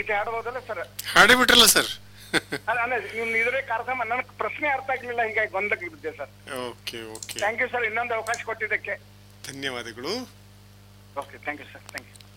ಗೀತೆ ಹಾಡಬಹುದಲ್ಲ sir? ಹಾಡಿಬಿಟ್ರಲ್ಲ sir. ಅಲ್ಲ ನೀವು ಇದ್ರೆ ಕಾರ್ಯಕ್ರಮ ನನಗೆ ಪ್ರಶ್ನೆ ಅರ್ಥ ಆಗ್ಲಿಲ್ಲ, ಹೀಗಾಗಿ ಗೊಂದಲಕ್ಕೆ ಬಿದ್ದೆ sir. Okay okay, thank you sir, ಇನ್ನೊಂದು ಅವಕಾಶ ಕೊಟ್ಟಿದ್ದಕ್ಕೆ ಧನ್ಯವಾದಗಳು. Okay, thank you sir, thank you.